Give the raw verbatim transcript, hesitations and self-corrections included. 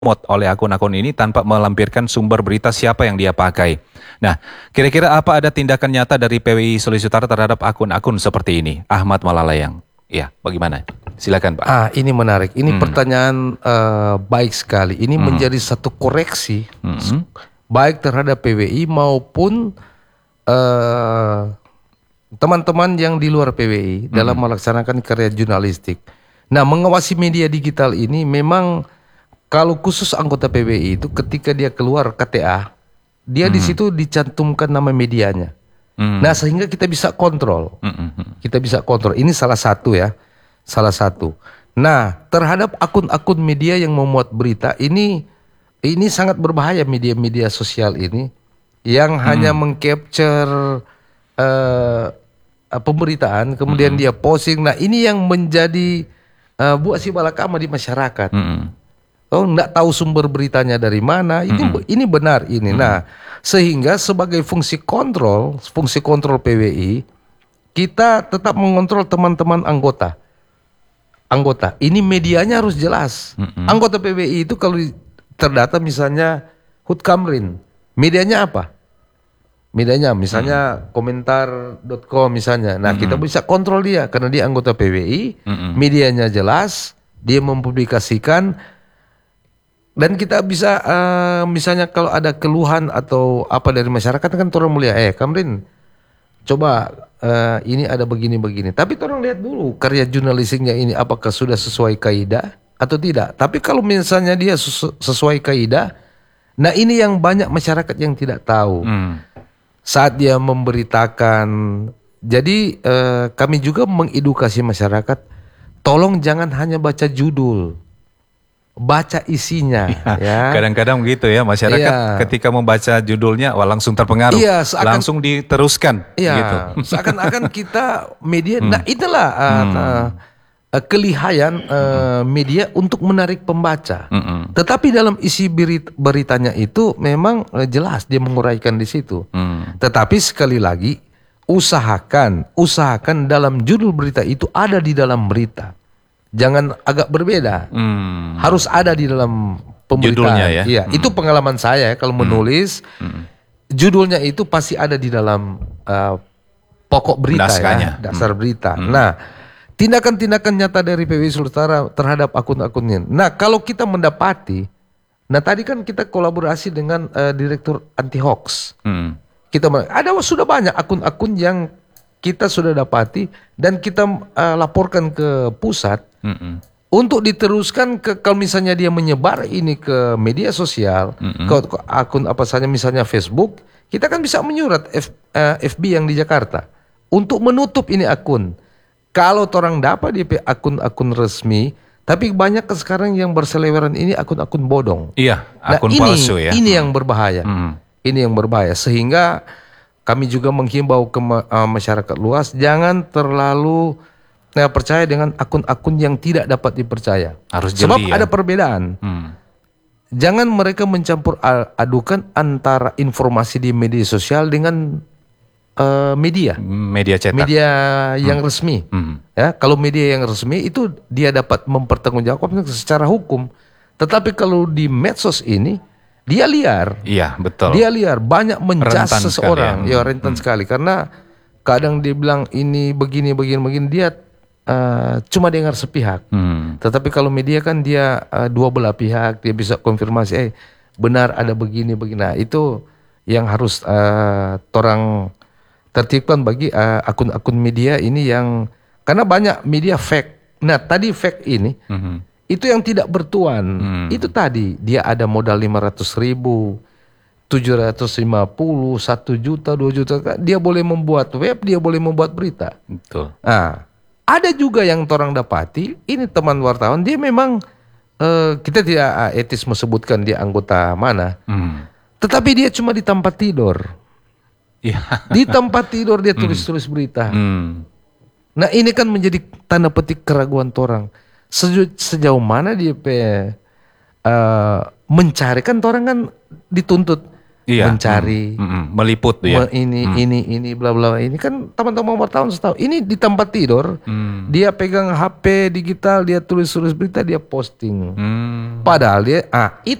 promote oleh akun-akun ini tanpa melampirkan sumber berita siapa yang dia pakai. Nah, kira-kira apa ada tindakan nyata dari P W I Sulawesi Utara terhadap akun-akun seperti ini? Ahmad Malalayang. Ya, bagaimana? Silakan Pak. Ah, ini menarik. Ini Hmm. pertanyaan uh, baik sekali. Ini Hmm. menjadi satu koreksi Hmm. baik terhadap P W I maupun uh, teman-teman yang di luar P W I dalam melaksanakan karya jurnalistik. Nah, mengawasi media digital ini memang kalau khusus anggota P W I itu ketika dia keluar K T A, dia di situ dicantumkan nama medianya. Hmm. Nah, sehingga kita bisa kontrol. Hmm. Kita bisa kontrol. Ini salah satu ya. Salah satu. Nah, terhadap akun-akun media yang memuat berita ini ini sangat berbahaya, media-media sosial ini yang Hmm. hanya mengcapture uh, pemberitaan kemudian dia posting. Nah, ini yang menjadi uh, buat si balakama di masyarakat. Hmm. Oh, enggak tahu sumber beritanya dari mana. Ini Mm-mm. ini benar ini. Nah, sehingga sebagai fungsi kontrol, fungsi kontrol P W I, kita tetap mengontrol teman-teman anggota. Anggota. Ini medianya harus jelas. Mm-mm. Anggota P W I itu kalau di- terdata misalnya Hut Kamrin, medianya apa? Medianya misalnya komentar dot com misalnya. Nah, kita bisa kontrol dia karena dia anggota P W I, Mm-mm. medianya jelas, dia mempublikasikan. Dan kita bisa uh, misalnya kalau ada keluhan atau apa dari masyarakat kan orang mulia, eh Kamrin, coba uh, ini ada begini-begini. Tapi orang lihat dulu karya jurnalistiknya ini apakah sudah sesuai kaidah atau tidak. Tapi kalau misalnya dia sesu- sesuai kaidah, nah ini yang banyak masyarakat yang tidak tahu. Hmm. Saat dia memberitakan, jadi uh, kami juga mengedukasi masyarakat, tolong jangan hanya baca judul, baca isinya, ya. Kadang-kadang begitu ya masyarakat Iya. ketika membaca judulnya wah langsung terpengaruh, Iya, seakan- langsung diteruskan. Iya, Gitu. seakan-akan kita media, nah itulah uh, uh, uh, kelihayan uh, media untuk menarik pembaca. Mm-mm. Tetapi dalam isi berit- beritanya itu memang uh, jelas dia menguraikan di situ. Hmm. Tetapi sekali lagi usahakan, usahakan dalam judul berita itu ada di dalam berita. Jangan agak berbeda. Hmm. Harus ada di dalam pemberitaan. Judulnya ya? Iya, itu pengalaman saya ya, kalau menulis judulnya itu pasti ada di dalam uh, pokok berita Naskahnya. ya, dasar berita. Nah, tindakan-tindakan nyata dari P W I Sulawesi Utara terhadap akun-akunnya. Nah, kalau kita mendapati, nah tadi kan kita kolaborasi dengan uh, Direktur Anti Hoax. Hmm. Kita ada sudah banyak akun-akun yang kita sudah dapati dan kita uh, laporkan ke pusat. Mm-mm. Untuk diteruskan ke kalau misalnya dia menyebar ini ke media sosial, ke, ke akun apa saja misalnya Facebook, kita kan bisa menyurat F, eh, F B yang di Jakarta untuk menutup ini akun. Kalau orang dapat di akun-akun resmi, tapi banyak ke sekarang yang berseliweran ini akun-akun bodong. Iya, Nah, akun ini, palsu ya. ini yang berbahaya. Hmm. Ini yang berbahaya sehingga kami juga menghimbau ke ma- uh, masyarakat luas jangan terlalu Nah, percaya dengan akun-akun yang tidak dapat dipercaya. Harus jeli Sebab ya. ada perbedaan. Hmm. Jangan mereka mencampur a- adukan antara informasi di media sosial dengan uh, media, Media cetak. media yang resmi. Hmm. Ya, kalau media yang resmi itu dia dapat mempertanggungjawabkan secara hukum. Tetapi kalau di medsos ini dia liar. Iya, betul. Dia liar, banyak menjas Rentan seseorang. sekali ya. Ya, rentan sekali karena kadang dia bilang ini begini begini begini dia uh, cuma dengar sepihak. Hmm. Tetapi kalau media kan dia uh, dua belah pihak, dia bisa konfirmasi eh benar ada begini begini. Nah, itu yang harus uh, torang tertibkan bagi uh, akun-akun media ini yang karena banyak media fake. Nah, tadi fake ini Mhm. itu yang tidak bertuan. Hmm. Itu tadi dia ada modal lima ratus ribu, tujuh ratus lima puluh, satu juta, dua juta. Dia boleh membuat web, dia boleh membuat berita. Betul. Nah, ada juga yang orang dapati, ini teman wartawan, dia memang, eh, kita tidak ah, etis mesebutkan dia anggota mana. Hmm. Tetapi dia cuma di tempat tidur. Iya. Di tempat tidur dia tulis-tulis berita. Hmm. Nah, ini kan menjadi tanda petik keraguan orang. Sejauh, sejauh mana dia pe, uh, mencari kan orang kan dituntut Iya. mencari, Mm, mm, mm. meliput tuh ya. me- ini ini ini bla bla. Ini kan teman-teman wartawan tahu. Ini di tempat tidur, Hmm. dia pegang H P digital, dia tulis-tulis berita, dia posting. Hmm. Padahal dia, ah